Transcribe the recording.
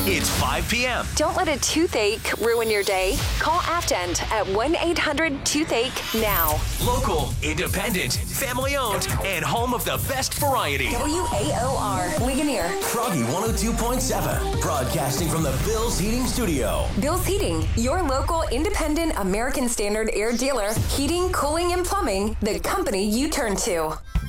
It's 5 p.m. Don't let a toothache ruin your day. Call Aftend at 1-800-TOOTHACHE now. Local, independent, family-owned, and home of the best variety. WAOR, Ligonier. Froggy 102.7, broadcasting from the Bill's Heating Studio. Bill's Heating, your local independent American Standard air dealer. Heating, cooling, and plumbing, the company you turn to.